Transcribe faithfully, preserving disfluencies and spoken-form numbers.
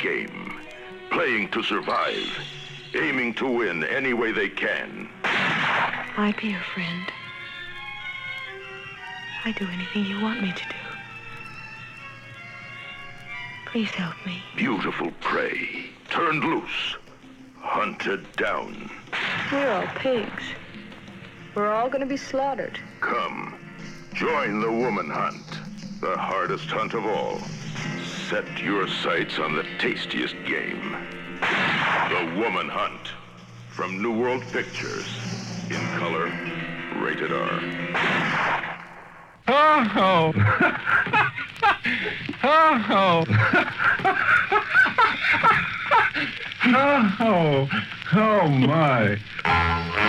game. Playing to survive. Aiming to win any way they can. I'd be your friend. I'd do anything you want me to do. Please help me. Beautiful prey. Turned loose. Hunted down. We're all pigs. We're all gonna be slaughtered. Come. Join the woman hunt. The hardest hunt of all. Set your sights on the tastiest game. The Woman Hunt. From New World Pictures. In color, rated R. Oh! Oh! Oh! Oh my!